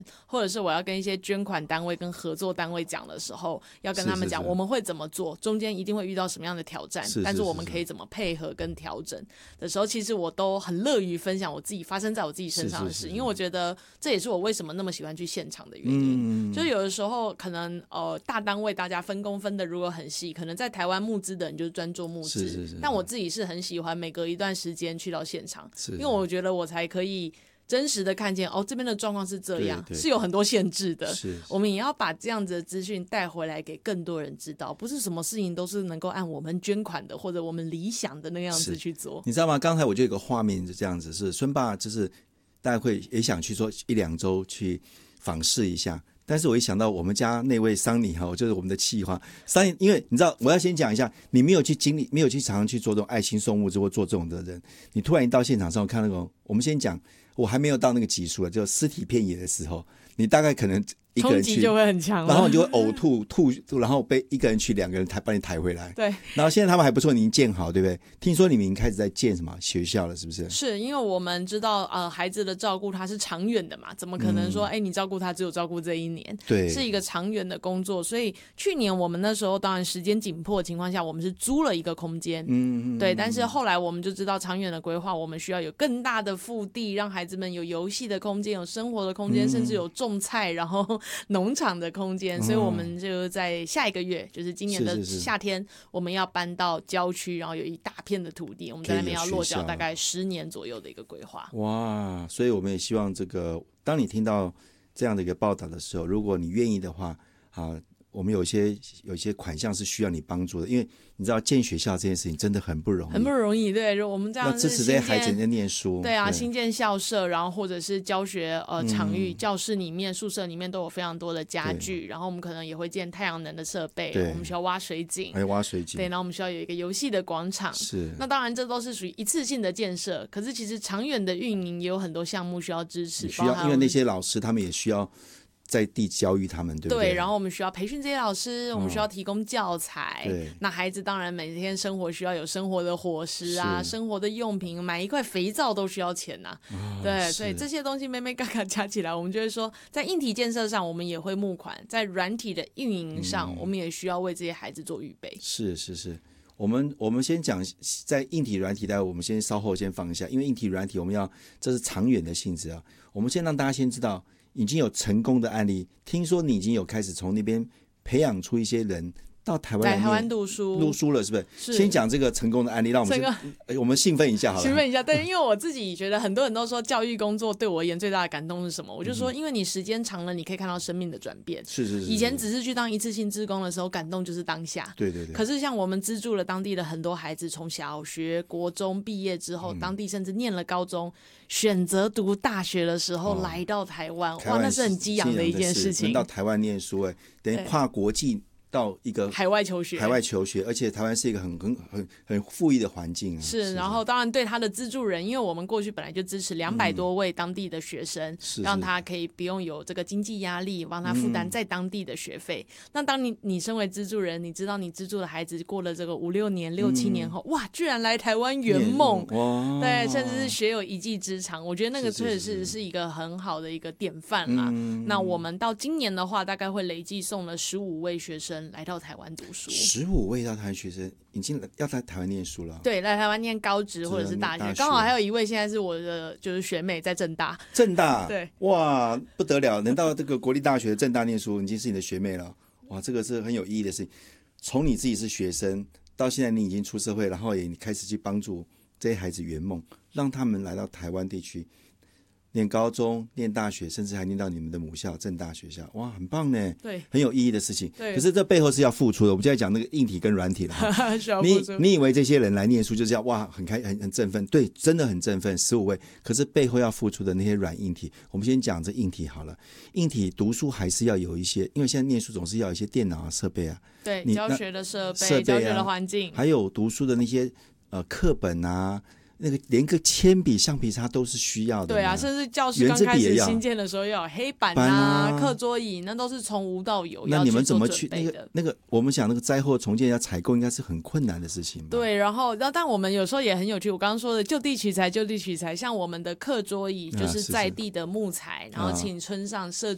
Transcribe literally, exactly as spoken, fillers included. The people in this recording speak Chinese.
或者是我要跟一些捐款单位跟合作单位讲的时候，要跟他们讲我们会怎么做，中间一定会遇到什么样的挑战， 是是是， 但是我们可以怎么配合跟调整的时候，其实我都很乐于分享我自己发生在我自己身上的事，是是是是，因为我觉得这也是我为什么那么喜欢去现场的原因。嗯，就是有的时候可能呃大单位大家分工分的如果很细，可能在台湾募资的人就是专做募资，是是是，但我自己是很喜欢每隔一段时间去到现场，是是，因为我觉得我才可以真实的看见哦，这边的状况是这样，是有很多限制的，是我们也要把这样子的资讯带回来给更多人知道，不是什么事情都是能够按我们捐款的或者我们理想的那样子去做。 你知道吗？刚才我就有个画面是这样子，是孙爸就是大家会也想去说一两周去访视一下，但是我一想到我们家那位桑尼哈，就是我们的企划桑尼，因为你知道我要先讲一下，你没有去经历，没有去常常去做这种爱心送物资或做这种的人，你突然一到现场上看那种，我们先讲。我还没有到那个级数就尸体遍野的时候，你大概可能一个人去冲击就会很强， 然后你就会呕吐吐，然后被一个人去，两个人抬把你抬回来。 对， 然后现在他们还不错，你已经建好，对不对？听说你们已经开始在建什么学校了，是不是？ 是因为我们知道，呃，孩子的照顾他是长远的嘛，怎么可能说，哎、嗯，你照顾他只有照顾这一年？对，是一个长远的工作。所以去年我们那时候当然时间紧迫的情况下，我们是租了一个空间，嗯，对。但是后来我们就知道，长远的规划，我们需要有更大的腹地，让孩子们有游戏的空间，有生活的空间，嗯、甚至有种菜，然后农场的空间。嗯、所以我们就在下一个月，就是今年的夏天，是是是我们要搬到郊区，然后有一大片的土地，我们在那边要落脚大概十年左右的一个规划。 哇，所以我们也希望这个，当你听到这样的一个报道的时候，如果你愿意的话，啊，我们有一些有一些款项是需要你帮助的，因为你知道建学校这件事情真的很不容易， 很不容易。对，我们这样要支持这些孩子在念书。 对啊，对新建校舍，然后或者是教学呃场域、嗯，教室里面、宿舍里面都有非常多的家具，然后我们可能也会建太阳能的设备，我们需要挖水井， 还有挖水井。 对，然后我们需要有一个游戏的广场。是，那当然这都是属于一次性的建设，可是其实长远的运营也有很多项目需要支持， 需要因为那些老师他们也需要。在地教育他们，对不对？ 对，然后我们需要培训这些老师，哦、我们需要提供教材。对，那孩子当然每天生活需要有生活的伙食啊，生活的用品，买一块肥皂都需要钱呐、啊哦。对，所以这些东西妹妹嘎嘎加起来，我们就会说，在硬体建设上我们也会募款，在软体的运营上、嗯，我们也需要为这些孩子做预备。 是是是，我们我们先讲在硬体软体，待会我们先稍后先放一下，因为硬体软体我们要这是长远的性质啊。我们先让大家先知道。已经有成功的案例，听说你已经有开始从那边培养出一些人到台湾来台湾读书读书了，是不是？是。先讲这个成功的案例，让我们先我们兴奋一下好了。 兴奋一下，对，因为我自己觉得很多人都说教育工作对我而言最大的感动是什么？我就说，因为你时间长了，你可以看到生命的转变。是是是。以前只是去当一次性志工的时候，感动就是当下。对对对。可是像我们资助了当地的很多孩子，从小学、国中毕业之后，嗯、当地甚至念了高中，选择读大学的时候、哦、来到台湾，哇，那是很激昂的一件事情。 能到台湾念书，哎，等于跨国际。到一个海外求学， 海外求学，而且台湾是一个很很很很富裕的环境啊。 是，然后当然对他的资助人，因为我们过去本来就支持两百多位当地的学生、嗯，让他可以不用有这个经济压力，帮他负担在当地的学费、嗯。那当你你身为资助人，你知道你资助的孩子过了这个五六年、六七年后，嗯、哇，居然来台湾圆梦，对，甚至是学有一技之长，我觉得那个确实是是一个很好的一个典范啦。嗯、那我们到今年的话，大概会累计送了十五位学生。来到台湾读书， 十五位到台湾学生已经要在台湾念书了。 对，来台湾念高职或者是大学，刚好还有一位现在是我的就是学妹在政大。 政大， 对， 哇，不得了，能到这个国立大学政大念书，已经是你的学妹了。哇，这个是很有意义的事情。从你自己是学生到现在你已经出社会，然后也开始去帮助这些孩子圆梦，让他们来到台湾地区。念高中、念大学，甚至还念到你们的母校政大学校，哇，很棒呢！对，很有意义的事情。对，可是这背后是要付出的。我们就在讲那个硬体跟软体了。 需要付出。 你你以为这些人来念书就是要哇很开很很振奋？对，真的很振奋，十五位。可是背后要付出的那些软硬体，我们先讲这硬体好了。硬体读书还是要有一些，因为现在念书总是要有一些电脑啊、设备啊。 对，教学的设备、设备、啊、教学的环境， 还有读书的那些呃课本啊。那个连个铅笔、橡皮擦都是需要的。 对啊，甚至教室刚开始新建的时候要有黑板啊、课桌椅，那都是从无到有。 那你们怎么去那个那个？我们想那个灾后重建要采购，应该是很困难的事情吧？ 对，然后但我们有时候也很有趣。我刚刚说的就地取材，就地取材，像我们的课桌椅就是在地的木材，啊、然后请村上社